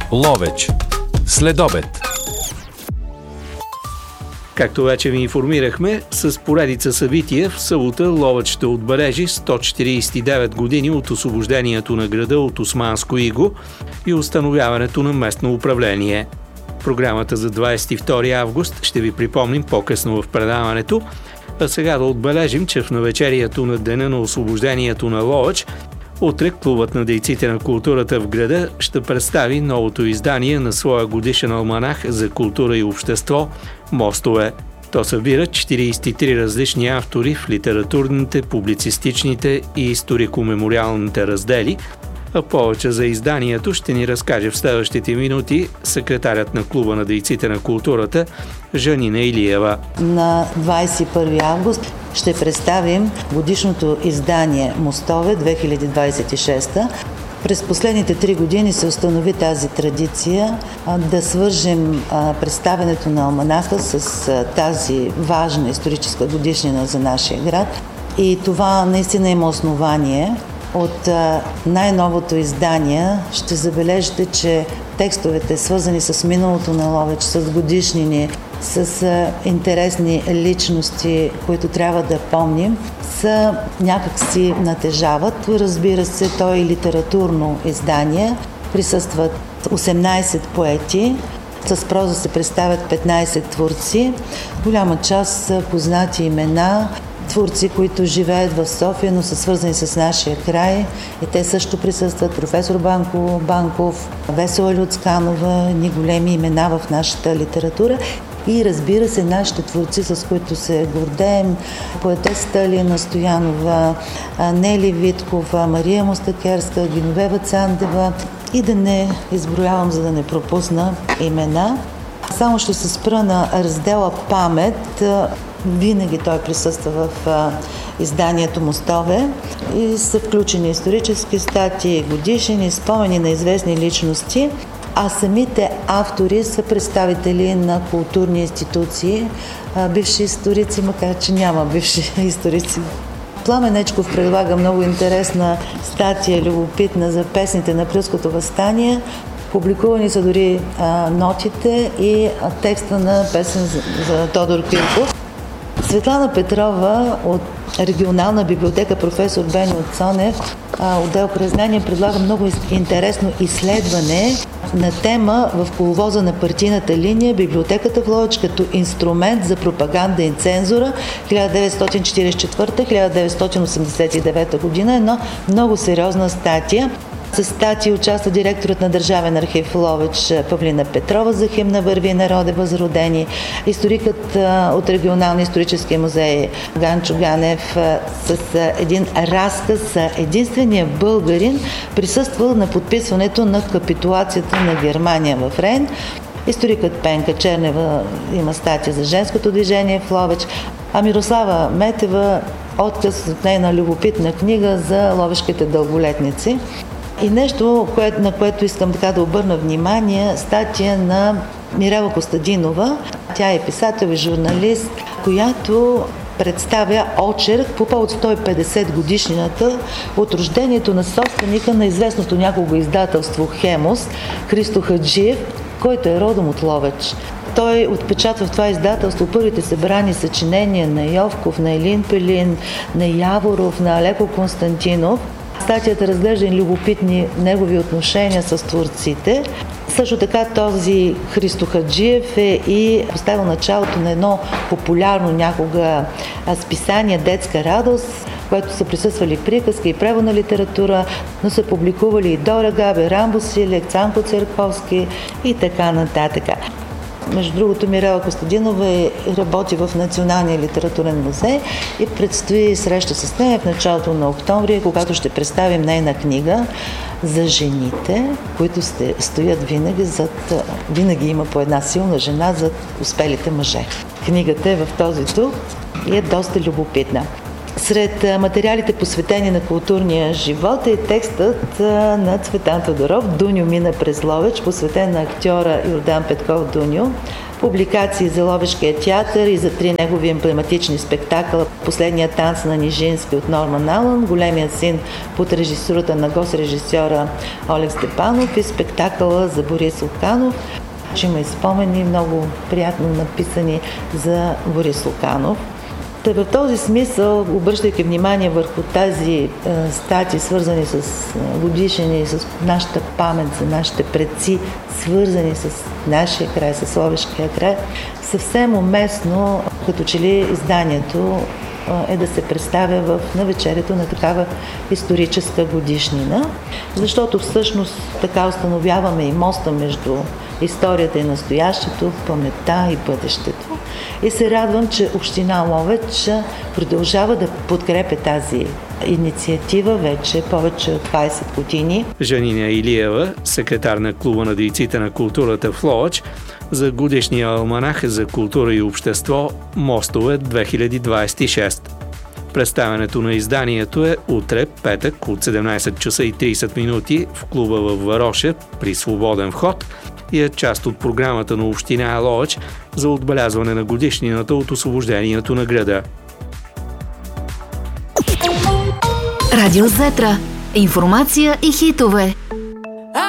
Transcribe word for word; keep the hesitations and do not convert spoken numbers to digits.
Ловеч. Следобед. Както вече ви информирахме, с поредица събития в събота Ловеч ще отбележи сто четиридесет и девет години от освобождението на града от османско иго и установяването на местно управление. Програмата за двадесет и втори август ще ви припомним по-късно в предаването, а сега да отбележим, че в навечерието на Деня на освобождението на Ловеч утре Клубът на дейците на културата в града ще представи новото издание на своя годишен алманах за култура и общество «Мостове». То събира четиридесет и три различни автори в литературните, публицистичните и историко-мемориалните раздели, а повече за изданието ще ни разкаже в следващите минути секретарят на Клуба на дейците на културата Жанина Илиева. На двадесет и първи август ще представим годишното издание «Мостове две хиляди двадесет и шеста». През последните три години се установи тази традиция да свържем представянето на алманаха с тази важна историческа годишнина за нашия град. И това наистина има основание. От най-новото издание ще забележите, че текстовете, свързани с миналото на Ловеч, с годишнини, с интересни личности, които трябва да помним, са някак си натежават. Разбира се, то е и литературно издание. Присъстват осемнадесет поети, с проза се представят петнадесет творци. Голяма част са познати имена, творци, които живеят в София, но са свързани с нашия край. И те също присъстват. Професор Банко Банков, Весела Люцканова, ни големи имена в нашата литература. И разбира се, нашите творци, с които се гордеем, поетесата Алина Стоянова, Нели Виткова, Мария Мустакерска, Геновева Цандева. И да не изброявам, за да не пропусна имена. Само ще се спра на раздела «Памет». Винаги той присъства в а, изданието «Мостове» и са включени исторически статии, годишни, спомени на известни личности, а самите автори са представители на културни институции, а, бивши историци, макар че няма бивши историци. Пламен Ечков предлага много интересна статия, любопитна за песните на Априлското въстание. Публикувани са дори а, нотите и а, текста на песен за, за Тодор Кирков. Светлана Петрова от регионална библиотека «Професор Беньо Цонев», отдел Кразнания, предлага много интересно изследване на тема в коловоза на партийната линия библиотеката в Ловеч като инструмент за пропаганда и цензура хиляда деветстотин четиридесет и четвърта до хиляда деветстотин осемдесет и девета година. Една много сериозна статия. С статии участва директорът на Държавен архив Ловеч Павлина Петрова за химна «Върви, народе, възродени», историкът от регионалния исторически музей Ганчо Ганев с един разказ за единствения българин, присъствал на подписването на капитулацията на Германия в Рейн. Историкът Пенка Чернева има статия за женското движение в Ловеч, а Мирослава Метева отказ от нейна любопитна книга за ловешките дълголетници. И нещо, на което искам така да обърна внимание, статия на Мирела Костадинова. Тя е писател и журналист, която представя очерк по повод сто и петдесет годишнината от рождението на собственика на известното някога издателство «Хемос» Христо Хаджиев, който е родом от Ловеч. Той отпечатва в това издателство първите събрани съчинения на Йовков, на Елин Пелин, на Яворов, на Алеко Константинов. Статията разглежда и любопитни негови отношения с творците. Също така този Христо Хаджиев е и поставил началото на едно популярно някога списание «Детска радост», което са присъствали приказки и преводна литература, но са публикували и Дора Габе, Рамбо Силек, Цанко Церковски и така нататък. Между другото, Мирела Костадинова работи в Националния литературен музей и предстои среща с нея в началото на октомври, когато ще представим нейна книга за жените, които стоят винаги зад... Винаги има по една силна жена зад успелите мъже. Книгата е в този тук и е доста любопитна. Сред материалите, посветени на културния живот, е текстът на Цветан Тодоров «Дуньо мина през Ловеч», посветен на актьора Йордан Петков Дуньо. Публикации за Ловешкия театър и за три негови емблематични спектакъла: «Последният танц на Нижински» от Норман Алън, «Големият син» под режисурата на гост-режисьора Олег Степанов и спектакъла за Борис Луканов. Има и спомени, много приятно написани за Борис Луканов. Та в този смисъл, обръщайки внимание върху тази е, статии, свързани с годишнини, с нашата памет за нашите предци, свързани с нашия край, с Ловешкия край, съвсем уместно, като че ли изданието е да се представя в навечерието на такава историческа годишнина, защото всъщност така установяваме и моста между историята и настоящето, паметта и бъдещето. И се радвам, че община Ловеч продължава да подкрепя тази инициатива вече повече от двайсет години. Жанина Илиева, секретар на Клуба на дейците на културата в Ловеч, за годишния алманах за култура и общество «Мостове две хиляди двайсет и шеста». Представянето на изданието е утре, петък, от седемнайсет часа и трийсет минути в клуба във Вароша при свободен вход и е част от програмата на община Ловеч за отбелязване на годишнината от освобождението на града. Радио Зетра. Информация и хитове.